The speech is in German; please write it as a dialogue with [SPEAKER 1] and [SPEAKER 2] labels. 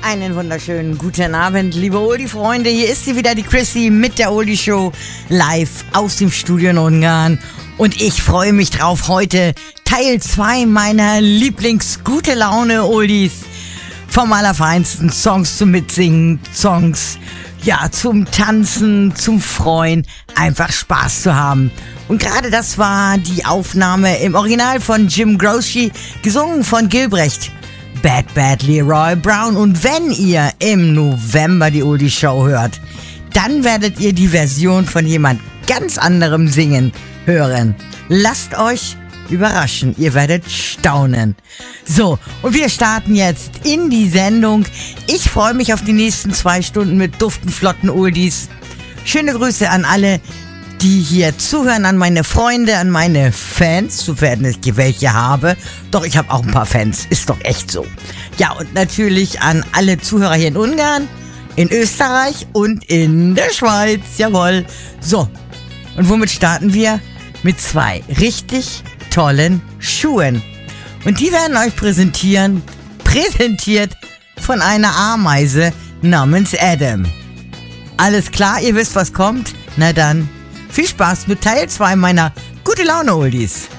[SPEAKER 1] Einen wunderschönen guten Abend, liebe Oldie-Freunde. Hier ist sie wieder, die Chrissy mit der Oldie-Show live aus dem Studio in Ungarn. Und ich freue mich drauf, heute Teil 2 meiner Lieblings-Gute-Laune-Oldies. Vom allerfeinsten Songs zum Mitsingen, Songs, ja, zum Tanzen, zum Freuen, einfach Spaß zu haben. Und gerade das war die Aufnahme im Original von Jim Croce, gesungen von Gilbrecht. Bad Bad Leroy Brown. Und wenn ihr im November die Oldie Show hört, dann werdet ihr die Version von jemand ganz anderem singen hören. Lasst euch überraschen, ihr werdet staunen. So, und wir starten jetzt in die Sendung. Ich freue mich auf die nächsten 2 Stunden mit duften, flotten Oldies. Schöne Grüße an alle, die hier zuhören, an meine Freunde, an meine Fans, sofern ich welche habe. Doch, ich habe auch ein paar Fans, ist doch echt so. Ja, und natürlich an alle Zuhörer hier in Ungarn, in Österreich und in der Schweiz, jawohl. So, und womit starten wir? Mit 2 richtig tollen Schuhen. Und die werden euch präsentiert von einer Ameise namens Adam. Alles klar, ihr wisst, was kommt? Na dann, viel Spaß mit Teil 2 meiner Gute-Laune-Oldies.